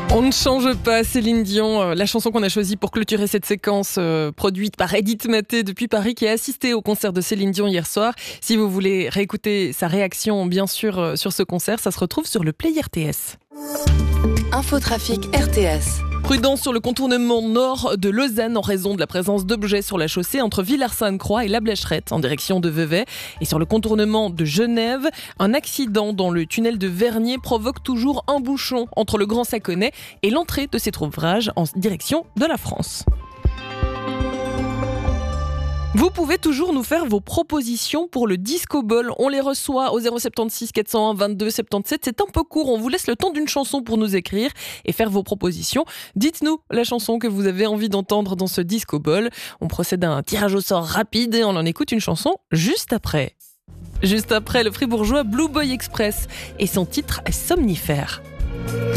On ne change pas, Céline Dion, la chanson qu'on a choisie pour clôturer cette séquence produite par Edith Maté depuis Paris, qui a assisté au concert de Céline Dion hier soir. Si vous voulez réécouter sa réaction, bien sûr, sur ce concert, ça se retrouve sur le Play RTS. Infotrafic RTS. Prudence sur le contournement nord de Lausanne en raison de la présence d'objets sur la chaussée entre Villars-Sainte-Croix et La Blécherette en direction de Vevey. Et sur le contournement de Genève, un accident dans le tunnel de Vernier provoque toujours un bouchon entre le Grand Saconnet et l'entrée de cet ouvrage en direction de la France. Vous pouvez toujours nous faire vos propositions pour le Disco Ball. On les reçoit au 076 401 22 77. C'est un peu court, on vous laisse le temps d'une chanson pour nous écrire et faire vos propositions. Dites-nous la chanson que vous avez envie d'entendre dans ce Disco Ball. On procède à un tirage au sort rapide et on en écoute une chanson juste après. Juste après, le fribourgeois Blue Boy Express et son titre Somnifère.